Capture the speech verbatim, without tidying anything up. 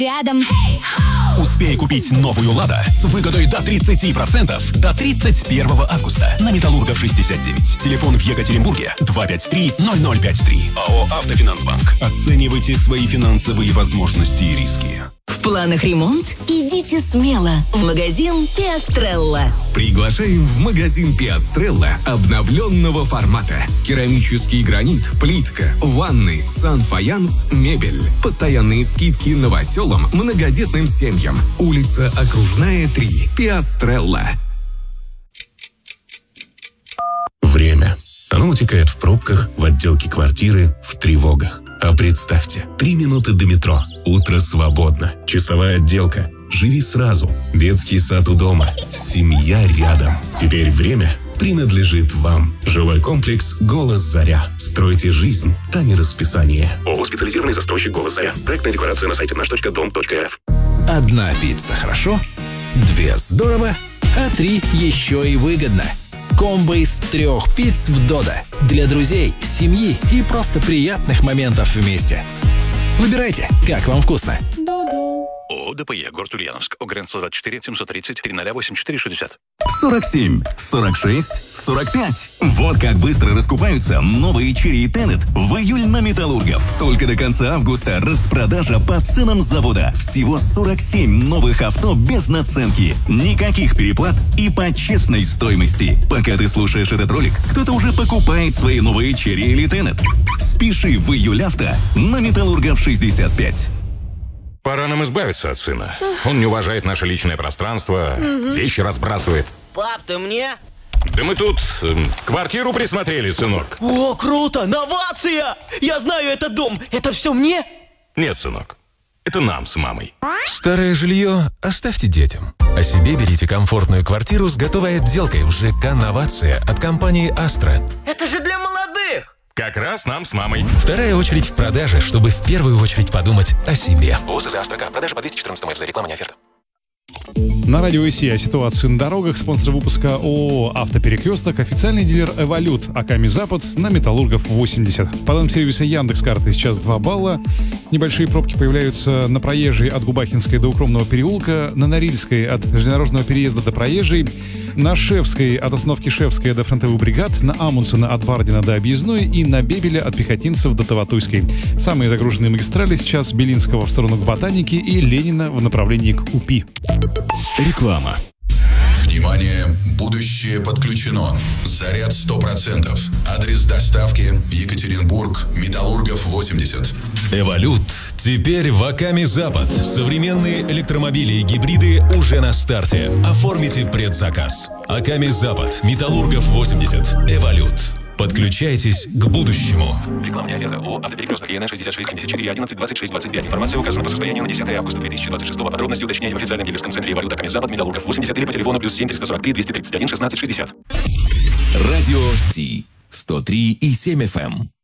рядом. Успей купить новую «Лада» с выгодой до тридцать процентов до тридцать первого августа на Металлургов шестьдесят девять. Телефон в Екатеринбурге два пять три ноль ноль пять три. АО «Автофинансбанк». Оценивайте свои финансовые возможности и риски. В планах ремонт? Идите смело в магазин Пиастрелла. Приглашаем в магазин Пиастрелла обновленного формата. Керамический гранит, плитка, ванны, санфаянс, мебель. Постоянные скидки новоселам, многодетным семьям. Улица Окружная, три. Пиастрелла. Время. Оно утекает в пробках, в отделке квартиры, в тревогах. А представьте, три минуты до метро. Утро свободно. Чистовая отделка. Живи сразу. Детский сад у дома. Семья рядом. Теперь время принадлежит вам. Жилой комплекс «Голос Заря». Стройте жизнь, а не расписание. ООО «Специализированный застройщик «Голос Заря». Проектная декларация на сайте наш точка дом точка эф. Одна пицца хорошо, две здорово, а три еще и выгодно. Комбо из трех пиц в Додо. Для друзей, семьи и просто приятных моментов вместе. Выбирайте, как вам вкусно. ООО ДПЕ, город Ульяновск. ОГРН сто двадцать четыре семьсот тридцать три ноль восемь четыре шестьдесят. сорок семь, сорок шесть, сорок пять. Вот как быстро раскупаются новые Chery и Tenet в июль на Металлургов. Только до конца августа распродажа по ценам завода. Всего сорок семь новых авто без наценки. Никаких переплат и по честной стоимости. Пока ты слушаешь этот ролик, кто-то уже покупает свои новые Chery или Tenet. Спеши в июль авто на Металлургов шестьдесят пять. Пора нам избавиться от сына. Он не уважает наше личное пространство, угу. Вещи разбрасывает. Пап, ты мне? Да мы тут э, квартиру присмотрели, сынок. О, круто! Новация! Я знаю этот дом. Это все мне? Нет, сынок. Это нам с мамой. Старое жилье оставьте детям. А себе берите комфортную квартиру с готовой отделкой в ЖК «Новация» от компании «Астра». Это же для молодых! Как раз нам с мамой. Вторая очередь в продаже, чтобы в первую очередь подумать о себе. ОСЗ «Астрока». Продажа по двести четырнадцать эф за реклама, не оферта. На радио ИСИ о ситуации на дорогах. Спонсор выпуска ООО «Автоперекресток», официальный дилер «Эволют», Аками Запад на Металлургов восемьдесят. По данным сервиса Яндекс.Карты сейчас два балла. Небольшие пробки появляются на проезжей от Губахинской до Укромного переулка, на Норильской от железнодорожного переезда до Проезжей, на Шевской от остановки Шевская до фронтовых бригад, на Амундсена от Бардина до Объездной и на Бебеля от Пехотинцев до Таватуйской. Самые загруженные магистрали сейчас Белинского в сторону к Ботанике и Ленина в направлении к УПИ. Реклама. Внимание! Будущее подключено. Заряд сто процентов. Адрес доставки Екатеринбург, Металлургов восемьдесят. «Эволют» теперь в Аками Запад. Современные электромобили и гибриды уже на старте. Оформите предзаказ. Аками Запад, Металлургов восемьдесят. «Эволют». Подключайтесь к будущему. Реклама не оферта. ООО «Автоперекресток». ЕН шестьдесят шесть семьдесят четыре одиннадцать двадцать шесть двадцать пять. Информация указана по состоянию на десятое августа две тысячи двадцать шестого. Подробности уточняйте в официальном дилерском центре «Эволют» Аками Запад, Металлургов восемьдесят или по телефону плюс семь триста сорок три двести тридцать один шестнадцать шестьдесят. Радио Си сто три и семь эф эм.